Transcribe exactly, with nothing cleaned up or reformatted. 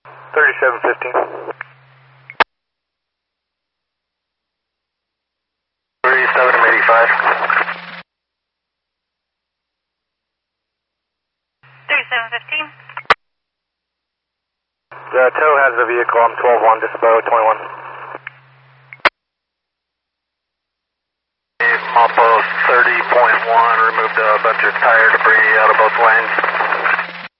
thirty-seven fifteen. thirty-seven eighty-five. thirty-seven fifteen. The tow has the vehicle. I'm twelve one, Dispo twenty-one. Mopo thirty point one, removed a bunch of tire debris out of both lanes.